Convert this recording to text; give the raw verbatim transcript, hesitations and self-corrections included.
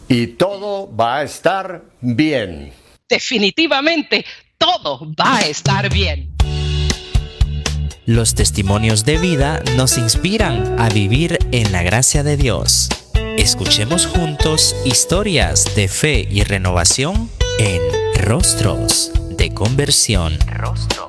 y todo va a estar bien. Definitivamente, todo va a estar bien. Los testimonios de vida nos inspiran a vivir en la gracia de Dios. Escuchemos juntos historias de fe y renovación en Rostros de Conversión. Rostros